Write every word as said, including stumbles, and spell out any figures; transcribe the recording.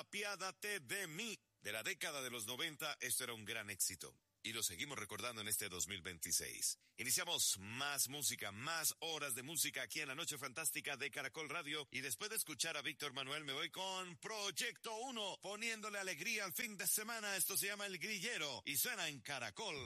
Apiádate de mí. De la década de los noventa, esto era un gran éxito. Y lo seguimos recordando en este dos mil veintiséis. Iniciamos más música, más horas de música aquí en la Noche Fantástica de Caracol Radio. Y después de escuchar a Víctor Manuel, me voy con Proyecto uno, poniéndole alegría al fin de semana. Esto se llama El Grillero y suena en Caracol